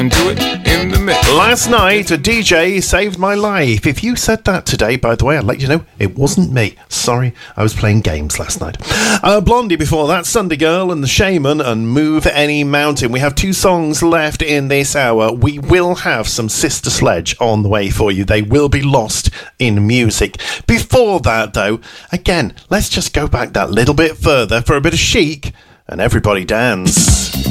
Do it in the mix. Last night, a DJ saved my life. If you said that today, by the way, I'd let you know it wasn't me. Sorry, I was playing games last night. Blondie before that, Sunday Girl and The Shaman and Move Any Mountain. We have 2 songs left in this hour. We will have some Sister Sledge on the way for you. They will be lost in music. Before that, though, again, let's just go back that little bit further for a bit of Chic and Everybody Dance.